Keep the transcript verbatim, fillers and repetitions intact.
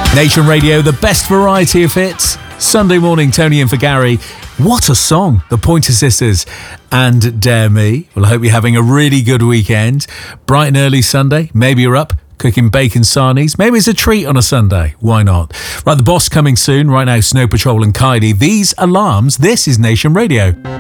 Nation Radio, the best variety of hits. Sunday morning, Tony in for Gary. What a song, the Pointer Sisters and Dare Me. Well, I hope you're having a really good weekend. Bright and early Sunday, maybe you're up cooking bacon sarnies. Maybe it's a treat on a Sunday. Why not? Right, The Boss coming soon. Right now, Snow Patrol and Kylie. These alarms, this is Nation Radio.